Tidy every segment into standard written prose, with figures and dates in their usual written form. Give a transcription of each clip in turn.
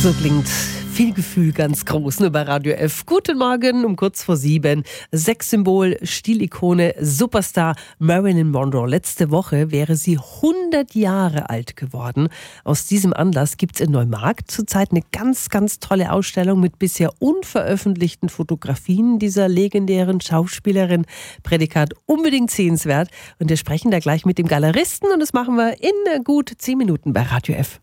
So klingt viel Gefühl ganz groß, nur bei Radio F. Guten Morgen um kurz vor 7. Sexsymbol, Stilikone, Superstar Marilyn Monroe. Letzte Woche wäre sie 100 Jahre alt geworden. Aus diesem Anlass gibt es in Neumarkt zurzeit eine ganz, ganz tolle Ausstellung mit bisher unveröffentlichten Fotografien dieser legendären Schauspielerin. Prädikat unbedingt sehenswert. Und wir sprechen da gleich mit dem Galeristen und das machen wir in gut 10 Minuten bei Radio F.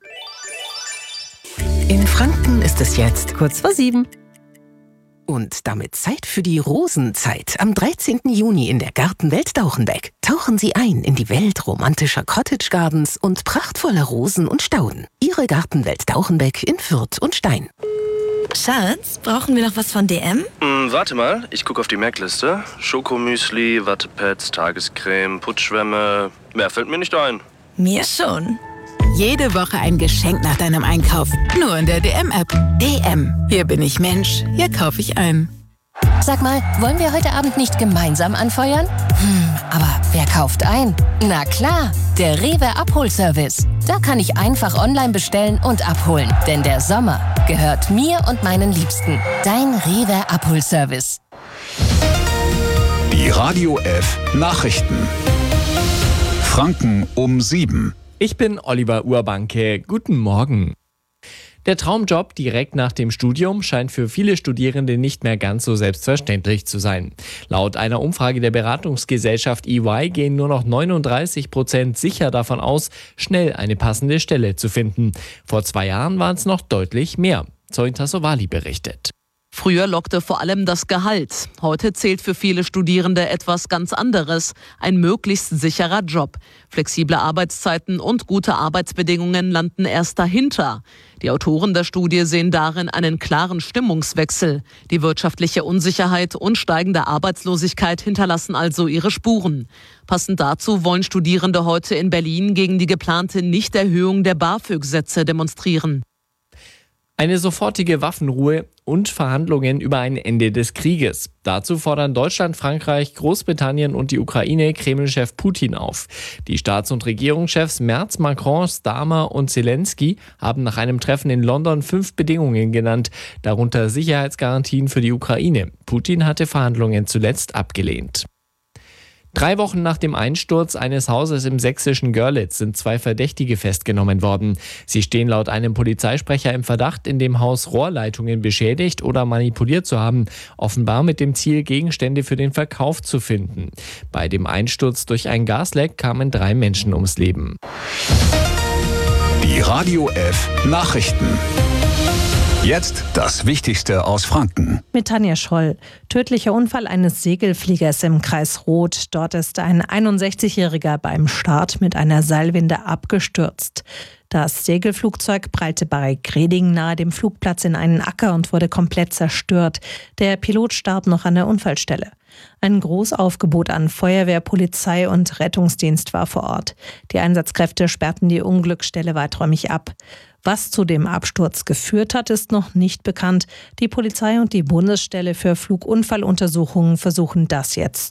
In Franken ist es jetzt Kurz vor 7. Und damit Zeit für die Rosenzeit. Am 13. Juni in der Gartenwelt Dauchenbeck tauchen Sie ein in die Welt romantischer Cottage Gardens und prachtvoller Rosen und Stauden. Ihre Gartenwelt Dauchenbeck in Fürth und Stein. Schatz, brauchen wir noch was von DM? Warte mal, ich gucke auf die Merkliste. Schokomüsli, Wattepads, Tagescreme, Putzschwämme. Mehr fällt mir nicht ein. Mir schon. Jede Woche ein Geschenk nach deinem Einkauf. Nur in der DM-App. DM. Hier bin ich Mensch. Hier kaufe ich ein. Sag mal, wollen wir heute Abend nicht gemeinsam anfeuern? Aber wer kauft ein? Na klar, der Rewe Abholservice. Da kann ich einfach online bestellen und abholen. Denn der Sommer gehört mir und meinen Liebsten. Dein Rewe Abholservice. Die Radio F Nachrichten. Franken um 7. Ich bin Oliver Urbanke. Guten Morgen. Der Traumjob direkt nach dem Studium scheint für viele Studierende nicht mehr ganz so selbstverständlich zu sein. Laut einer Umfrage der Beratungsgesellschaft EY gehen nur noch 39% sicher davon aus, schnell eine passende Stelle zu finden. Vor 2 Jahren waren es noch deutlich mehr. Zoin Tassovali berichtet. Früher lockte vor allem das Gehalt. Heute zählt für viele Studierende etwas ganz anderes. Ein möglichst sicherer Job. Flexible Arbeitszeiten und gute Arbeitsbedingungen landen erst dahinter. Die Autoren der Studie sehen darin einen klaren Stimmungswechsel. Die wirtschaftliche Unsicherheit und steigende Arbeitslosigkeit hinterlassen also ihre Spuren. Passend dazu wollen Studierende heute in Berlin gegen die geplante Nichterhöhung der BAföG-Sätze demonstrieren. Eine sofortige Waffenruhe und Verhandlungen über ein Ende des Krieges. Dazu fordern Deutschland, Frankreich, Großbritannien und die Ukraine Kreml-Chef Putin auf. Die Staats- und Regierungschefs Merz, Macron, Starmer und Zelensky haben nach einem Treffen in London 5 Bedingungen genannt, darunter Sicherheitsgarantien für die Ukraine. Putin hatte Verhandlungen zuletzt abgelehnt. 3 Wochen nach dem Einsturz eines Hauses im sächsischen Görlitz sind 2 Verdächtige festgenommen worden. Sie stehen laut einem Polizeisprecher im Verdacht, in dem Haus Rohrleitungen beschädigt oder manipuliert zu haben, offenbar mit dem Ziel, Gegenstände für den Verkauf zu finden. Bei dem Einsturz durch ein Gasleck kamen 3 Menschen ums Leben. Die Radio F Nachrichten. Jetzt das Wichtigste aus Franken. Mit Tanja Scholl. Tödlicher Unfall eines Segelfliegers im Kreis Roth. Dort ist ein 61-Jähriger beim Start mit einer Seilwinde abgestürzt. Das Segelflugzeug prallte bei Greding nahe dem Flugplatz in einen Acker und wurde komplett zerstört. Der Pilot starb noch an der Unfallstelle. Ein Großaufgebot an Feuerwehr, Polizei und Rettungsdienst war vor Ort. Die Einsatzkräfte sperrten die Unglücksstelle weiträumig ab. Was zu dem Absturz geführt hat, ist noch nicht bekannt. Die Polizei und die Bundesstelle für Flugunfalluntersuchungen versuchen das jetzt